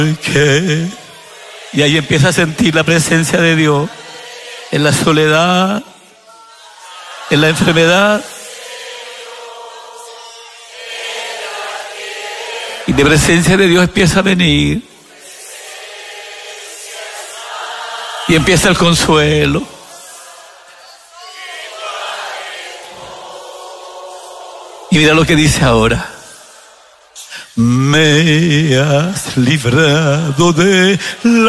Y ahí empieza a sentir la presencia de Dios en la soledad, en la enfermedad. Y la presencia de Dios empieza a venir. Y empieza el consuelo. Y mira lo que dice ahora. Me has librado de la